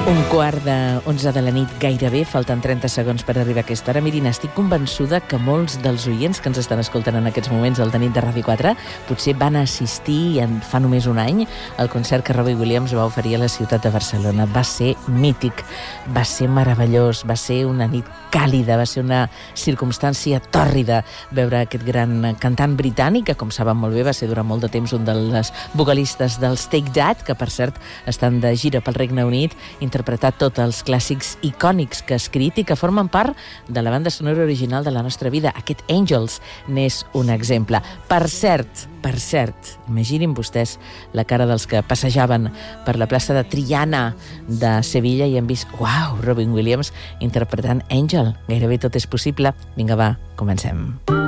11:15 de la nit, gairebé, falten 30 segons per arribar a aquesta hora. Mirin, estic convençuda que molts dels oients que ens estan escoltant en aquests moments al de nit de Ràdio 4 potser van assistir fa només un any al concert que Robbie Williams va oferir a la ciutat de Barcelona. Va ser mític, va ser meravellós, va ser una nit càlida, va ser una circumstància tòrrida veure aquest gran cantant britànic, que com saben molt bé va ser durant molt de temps un dels vocalistes dels Take That, que per cert estan de gira pel Regne Unit, interpretar tots els clàssics icònics que ha escrit i que formen part de la banda sonora original de la nostra vida. Aquest Angels n'és un exemple. Per cert, imaginin vostès la cara dels que passejaven per la plaça de Triana de Sevilla i han vist, uau, Robin Williams interpretant Angel. Gairebé tot és possible. Vinga, va, comencem.